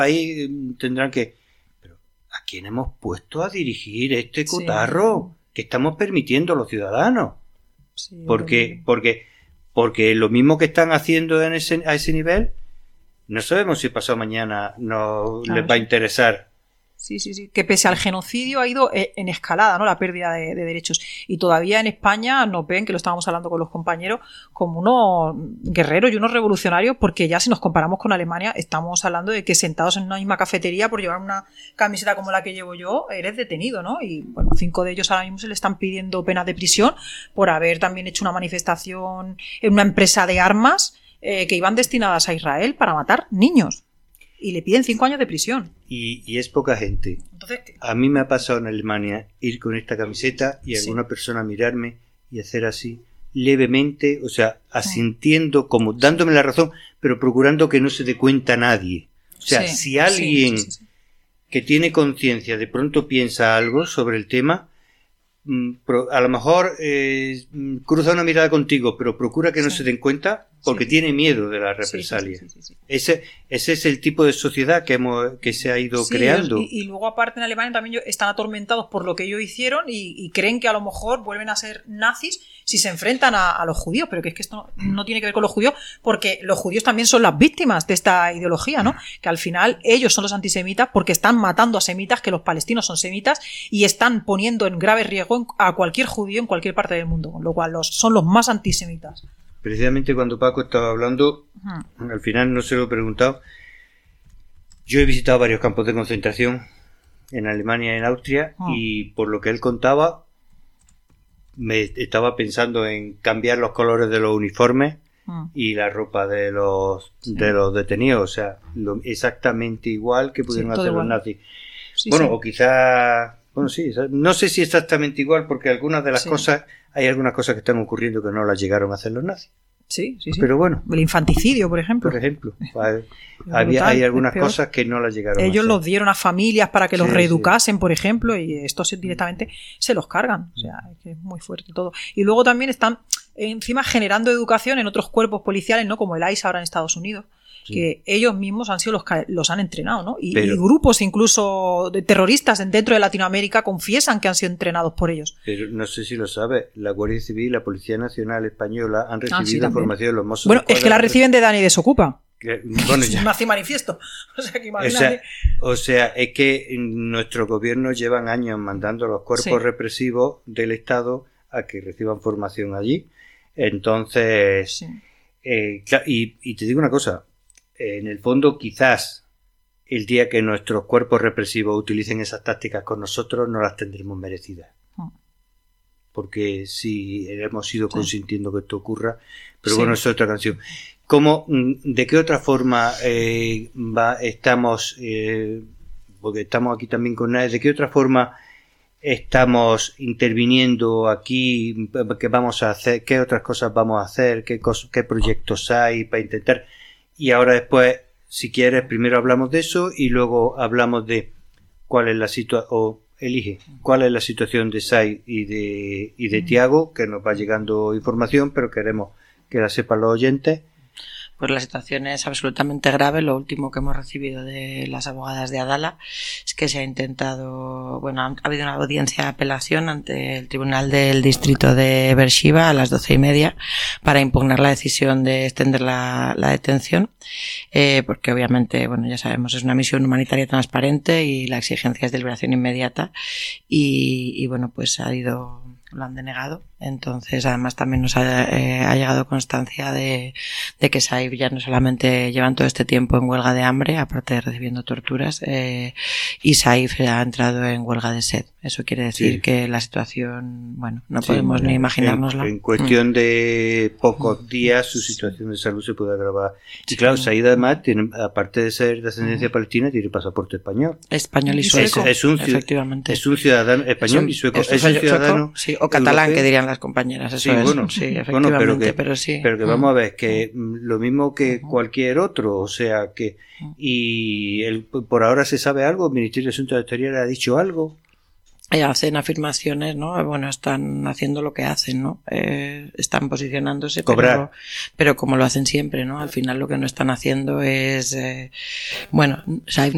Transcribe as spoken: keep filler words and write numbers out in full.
país tendrán que... Pero ¿a quién hemos puesto a dirigir este cotarro sí. que estamos permitiendo los ciudadanos? Sí, porque, porque, porque lo mismo que están haciendo en ese, a ese nivel, no sabemos si pasado mañana no claro. les va a interesar. Sí, sí, sí, que pese al genocidio ha ido en escalada, ¿no? La pérdida de, de derechos. Y todavía en España nos ven, que lo estábamos hablando con los compañeros, como unos guerreros y unos revolucionarios, porque ya si nos comparamos con Alemania, estamos hablando de que sentados en una misma cafetería por llevar una camiseta como la que llevo yo, eres detenido, ¿no? Y bueno, cinco de ellos ahora mismo se le están pidiendo penas de prisión por haber también hecho una manifestación en una empresa de armas eh, que iban destinadas a Israel para matar niños. Y le piden cinco años de prisión. Y, y es poca gente. Entonces, a mí me ha pasado en Alemania ir con esta camiseta y sí. alguna persona mirarme y hacer así levemente, o sea, asintiendo, como dándome la razón, pero procurando que no se dé cuenta nadie. O sea, sí, si alguien sí, sí, sí, sí. que tiene conciencia de pronto piensa algo sobre el tema, a lo mejor eh, cruza una mirada contigo, pero procura que no sí. se den cuenta porque sí. tiene miedo de la represalia. Sí, sí, sí, sí, sí. Ese, ese es el tipo de sociedad que hemos que se ha ido sí, creando. Y, y luego aparte en Alemania también están atormentados por lo que ellos hicieron y, y creen que a lo mejor vuelven a ser nazis si se enfrentan a, a los judíos, pero que es que esto no, no tiene que ver con los judíos, porque los judíos también son las víctimas de esta ideología, ¿no? Que al final ellos son los antisemitas porque están matando a semitas, que los palestinos son semitas, y están poniendo en grave riesgo a cualquier judío en cualquier parte del mundo, con lo cual los, son los más antisemitas. Precisamente cuando Paco estaba hablando, uh-huh. al final no se lo he preguntado, yo he visitado varios campos de concentración en Alemania y en Austria, uh-huh. y por lo que él contaba, me estaba pensando en cambiar los colores de los uniformes uh-huh. y la ropa de los sí. de los detenidos, o sea, lo, exactamente igual que pudieron sí, hacer igual. los nazis. Sí, bueno, sí. o quizás... Bueno, sí, no sé si exactamente igual, porque algunas de las sí. cosas, hay algunas cosas que están ocurriendo que no las llegaron a hacer los nazis. Sí, sí, sí. Pero bueno. El infanticidio, por ejemplo. Por ejemplo. Hay, había, hay algunas cosas que no las llegaron Ellos a hacer. Ellos los dieron a familias para que sí, los reeducasen, sí. por ejemplo, y estos directamente se los cargan. O sea, es que es muy fuerte todo. Y luego también están encima generando educación en otros cuerpos policiales, ¿no? Como el I C E ahora en Estados Unidos. Sí. Que ellos mismos han sido los que los han entrenado, ¿no? Y, pero, y grupos incluso de terroristas dentro de Latinoamérica confiesan que han sido entrenados por ellos. Pero no sé si lo sabes, la Guardia Civil y la Policía Nacional Española han recibido ah, sí, información de los Mossos. Bueno, es que la reciben de Dani Desocupa. Que, bueno, ya. Nazi manifiesto. O sea, que imagínate. O sea, o sea, es que nuestros gobiernos llevan años mandando a los cuerpos sí. represivos del Estado a que reciban formación allí. Entonces, sí. eh, y, y te digo una cosa. En el fondo, quizás el día que nuestros cuerpos represivos utilicen esas tácticas con nosotros, no las tendremos merecidas. Porque sí hemos ido consintiendo que esto ocurra. Pero sí. bueno, es otra canción. ¿Cómo, de qué otra forma eh, va, estamos, eh, porque estamos aquí también con nadie, de qué otra forma estamos interviniendo aquí? ¿Qué vamos a hacer? ¿Qué otras cosas vamos a hacer? ¿Qué, cos- qué proyectos hay para intentar? Y ahora después, si quieres, primero hablamos de eso y luego hablamos de cuál es la situación, o elige, cuál es la situación de S A I y de, y de Tiago, que nos va llegando información, pero queremos que la sepan los oyentes. Pues la situación es absolutamente grave. Lo último que hemos recibido de las abogadas de Adala es que se ha intentado, bueno, ha habido una audiencia de apelación ante el Tribunal del Distrito de Beersheba a las doce y media para impugnar la decisión de extender la, la detención, eh, porque obviamente, bueno, ya sabemos, es una misión humanitaria transparente y la exigencia es de liberación inmediata y, y bueno, pues ha ido, lo han denegado. Entonces, además, también nos ha, eh, ha llegado constancia de, de que S A I ya no solamente llevan todo este tiempo en huelga de hambre, aparte de recibiendo torturas, eh, y S A I ha entrado en huelga de sed. Eso quiere decir sí. que la situación, bueno, no sí, podemos bueno, ni imaginárnosla. En, en cuestión mm. de pocos días, su situación de salud se puede agravar. Y claro, S A I además, tiene, aparte de ser de ascendencia mm. palestina, tiene pasaporte español. Español y sueco, es, es un, efectivamente. Es un ciudadano español es un, y sueco. Es, es un ciudadano sueco, sí, o catalán, europeo, que dirían las compañeras. Eso sí, es. Bueno, sí, efectivamente, bueno, pero que, pero sí. Pero que vamos a ver, que lo mismo que cualquier otro, o sea, que y el, por ahora se sabe algo, el Ministerio de Asuntos Exteriores ha dicho algo. Hacen afirmaciones, ¿no? Bueno, están haciendo lo que hacen, ¿no? Eh, están posicionándose, Cobrar. Pero, pero como lo hacen siempre, ¿no? Al final lo que no están haciendo es, eh, bueno, o sea,